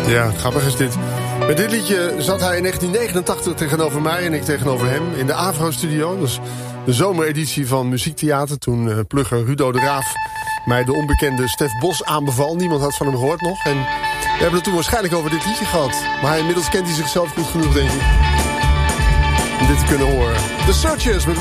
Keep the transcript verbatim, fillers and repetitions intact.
Ja, grappig is dit. Met dit liedje zat hij in negentien negenentachtig tegenover mij en ik tegenover hem in de Avro-studio. Dus de zomereditie van Muziektheater. Toen uh, plugger Rudo de Raaf mij de onbekende Stef Bos aanbeval. Niemand had van hem gehoord nog. En we hebben het toen waarschijnlijk over dit liedje gehad. Maar inmiddels kent hij zichzelf goed genoeg, denk ik, om dit te kunnen horen. The Searchers met